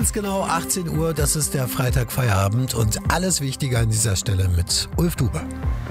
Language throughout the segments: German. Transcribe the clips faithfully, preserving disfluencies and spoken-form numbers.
Ganz genau achtzehn Uhr, das ist der Freitag-Feierabend und alles Wichtige an dieser Stelle mit Ulf Duber.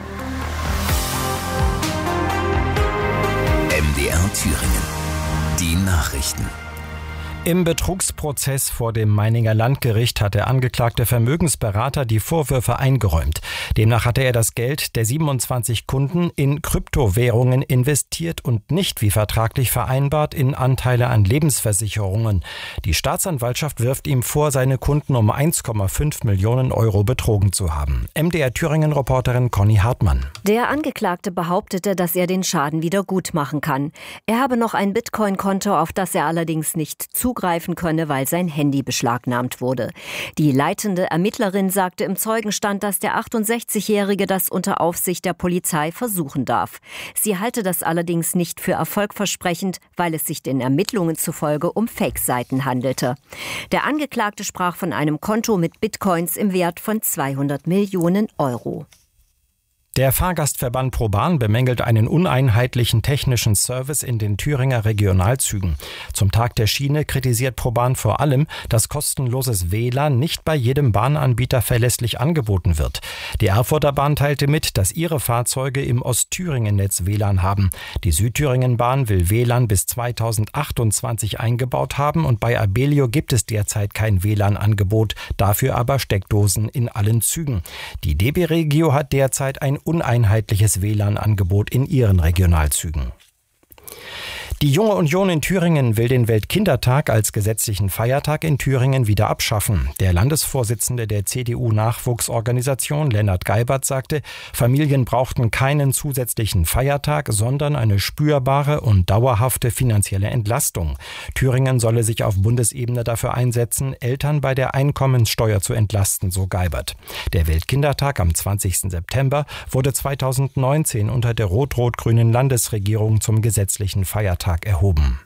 M D R Thüringen. Die Nachrichten. Im Betrugsprozess vor dem Meininger Landgericht hat der angeklagte Vermögensberater die Vorwürfe eingeräumt. Demnach hatte er das Geld der siebenundzwanzig Kunden in Kryptowährungen investiert und nicht wie vertraglich vereinbart in Anteile an Lebensversicherungen. Die Staatsanwaltschaft wirft ihm vor, seine Kunden um eins Komma fünf Millionen Euro betrogen zu haben. M D R Thüringen-Reporterin Conny Hartmann. Der Angeklagte behauptete, dass er den Schaden wieder gut machen kann. Er habe noch ein Bitcoin-Konto, auf das er allerdings nicht zu zugreifen könne, weil sein Handy beschlagnahmt wurde. Die leitende Ermittlerin sagte im Zeugenstand, dass der achtundsechzigjährige das unter Aufsicht der Polizei versuchen darf. Sie halte das allerdings nicht für erfolgversprechend, weil es sich den Ermittlungen zufolge um Fake-Seiten handelte. Der Angeklagte sprach von einem Konto mit Bitcoins im Wert von zweihundert Millionen Euro. Der Fahrgastverband ProBahn bemängelt einen uneinheitlichen technischen Service in den Thüringer Regionalzügen. Zum Tag der Schiene kritisiert ProBahn vor allem, dass kostenloses W L A N nicht bei jedem Bahnanbieter verlässlich angeboten wird. Die Erfurter Bahn teilte mit, dass ihre Fahrzeuge im Ostthüringen-Netz W L A N haben. Die Südthüringen-Bahn will W L A N bis zweitausendachtundzwanzig eingebaut haben und bei Abellio gibt es derzeit kein W L A N-Angebot, dafür aber Steckdosen in allen Zügen. Die D B Regio hat derzeit ein uneinheitliches W L A N-Angebot in ihren Regionalzügen. Die Junge Union in Thüringen will den Weltkindertag als gesetzlichen Feiertag in Thüringen wieder abschaffen. Der Landesvorsitzende der C D U-Nachwuchsorganisation, Lennart Geibert, sagte, Familien brauchten keinen zusätzlichen Feiertag, sondern eine spürbare und dauerhafte finanzielle Entlastung. Thüringen solle sich auf Bundesebene dafür einsetzen, Eltern bei der Einkommenssteuer zu entlasten, so Geibert. Der Weltkindertag am zwanzigsten September wurde zweitausendneunzehn unter der rot-rot-grünen Landesregierung zum gesetzlichen Feiertag erhoben.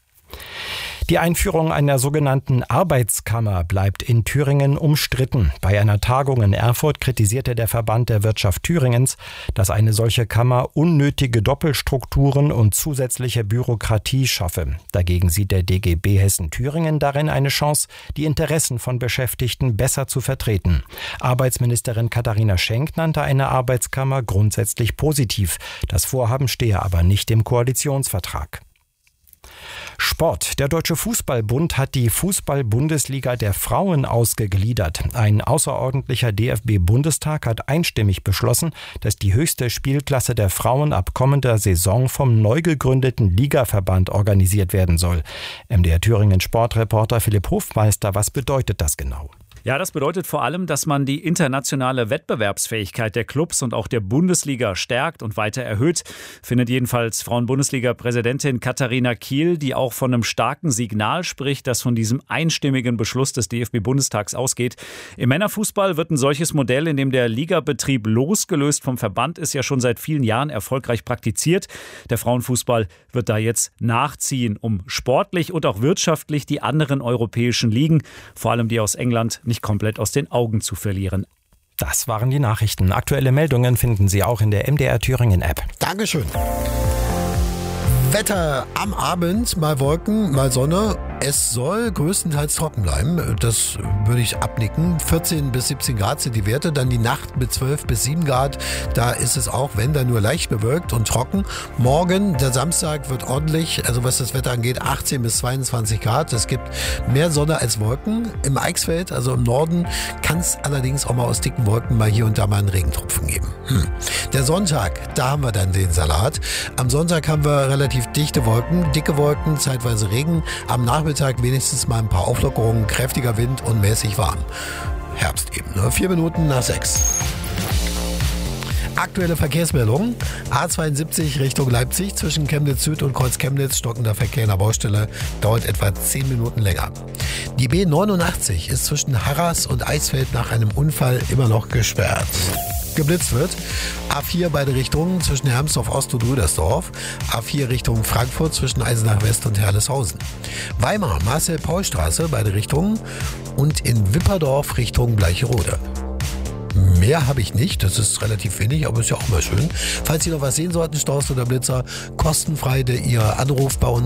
Die Einführung einer sogenannten Arbeitskammer bleibt in Thüringen umstritten. Bei einer Tagung in Erfurt kritisierte der Verband der Wirtschaft Thüringens, dass eine solche Kammer unnötige Doppelstrukturen und zusätzliche Bürokratie schaffe. Dagegen sieht der D G B Hessen-Thüringen darin eine Chance, die Interessen von Beschäftigten besser zu vertreten. Arbeitsministerin Katharina Schenk nannte eine Arbeitskammer grundsätzlich positiv. Das Vorhaben stehe aber nicht im Koalitionsvertrag. Sport. Der Deutsche Fußballbund hat die Fußball-Bundesliga der Frauen ausgegliedert. Ein außerordentlicher D F B-Bundestag hat einstimmig beschlossen, dass die höchste Spielklasse der Frauen ab kommender Saison vom neu gegründeten Ligaverband organisiert werden soll. M D R Thüringen Sportreporter Philipp Hofmeister, was bedeutet das genau? Ja, das bedeutet vor allem, dass man die internationale Wettbewerbsfähigkeit der Clubs und auch der Bundesliga stärkt und weiter erhöht, findet jedenfalls Frauen-Bundesliga-Präsidentin Katharina Kiel, die auch von einem starken Signal spricht, das von diesem einstimmigen Beschluss des D F B-Bundestags ausgeht. Im Männerfußball wird ein solches Modell, in dem der Ligabetrieb losgelöst vom Verband ist, ja schon seit vielen Jahren erfolgreich praktiziert. Der Frauenfußball wird da jetzt nachziehen, um sportlich und auch wirtschaftlich die anderen europäischen Ligen, vor allem die aus England, nicht komplett aus den Augen zu verlieren. Das waren die Nachrichten. Aktuelle Meldungen finden Sie auch in der M D R Thüringen App. Dankeschön. Wetter am Abend, mal Wolken, mal Sonne. Es soll größtenteils trocken bleiben. Das würde ich abnicken. vierzehn bis siebzehn Grad sind die Werte. Dann die Nacht mit zwölf bis sieben Grad. Da ist es auch, wenn, dann nur leicht bewölkt und trocken. Morgen, der Samstag, wird ordentlich, also was das Wetter angeht, achtzehn bis zweiundzwanzig Grad. Es gibt mehr Sonne als Wolken. Im Eichsfeld, also im Norden, kann es allerdings auch mal aus dicken Wolken mal hier und da mal einen Regentropfen geben. Hm. Der Sonntag, da haben wir dann den Salat. Am Sonntag haben wir relativ dichte Wolken, dicke Wolken, zeitweise Regen. Am Nachmittag wenigstens mal ein paar Auflockerungen, kräftiger Wind und mäßig warm. Herbst eben, ne? Vier Minuten nach sechs. Aktuelle Verkehrsmeldungen. A zweiundsiebzig Richtung Leipzig zwischen Chemnitz Süd und Kreuz Chemnitz. Stockender Verkehr in der Baustelle dauert etwa zehn Minuten länger. Die B neunundachtzig ist zwischen Harras und Eisfeld nach einem Unfall immer noch gesperrt. Geblitzt wird. A vier beide Richtungen zwischen Hermsdorf Ost und Rüdersdorf. A vier Richtung Frankfurt zwischen Eisenach West und Herleshausen. Weimar, Marcel-Paul-Straße beide Richtungen. Und in Wipperdorf Richtung Bleicherode. Mehr habe ich nicht, das ist relativ wenig, aber ist ja auch mal schön. Falls Sie noch was sehen sollten, Staus oder Blitzer, kostenfrei der Ihr Anruf bei uns.